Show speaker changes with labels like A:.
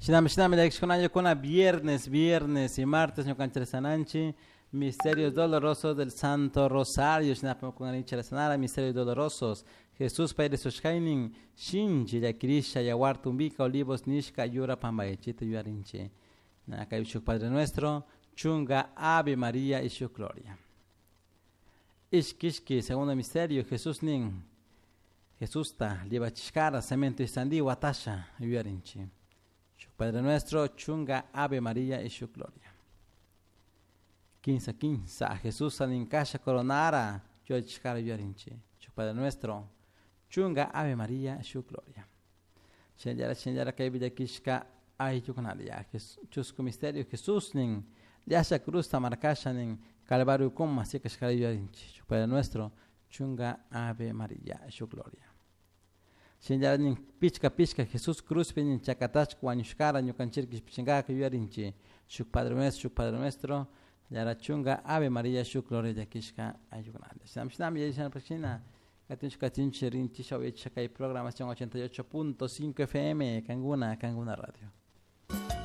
A: Shinami de Exconayo con viernes y martes, no cancheresananchi, misterios dolorosos del Santo Rosario, Shinapa con Anicheresanara, misterios dolorosos, Jesús Padre Soshkainin, Shinji, Yakirisha, Yawartumbika, Olivos, Nishka, Yura, Pambayechita, Yuarinche, Nakayushuk Padre Nuestro, Chunga, Ave María y su Gloria. Ishkishki, segundo misterio, Jesús Nin, Jesús ta, Libachishkara, Cemento y Sandí, Watasha, Yuarinche. Padre Nuestro, Chunga, Ave María y su Gloria. 15, Jesús Saninkasha Coronara, Yochkara Yorinchi. Padre Nuestro, Chunga, Ave María y su Gloria. Shenjara Kaibida Kishka, Ay Yucanaria. Chusco Misterio, Jesús Nin, Yasha Cruz Tamarkasha Nin, Calvario Kuma, Sikashkara Yorinchi. Padre Nuestro, Chunga, Ave María y su Gloria. Shinjaranin pichka Jesús Cruz pinin chakatach kuanyushkara ñukanchirkish pichingaka yuyarinchi shuk Padre Nuestro yarachunga Ave María shuk Gloria yakishka ayugnale shinam yayishana prachina katinchi rinchi shawechaka y programación 88.5 FM Kanguna Radio.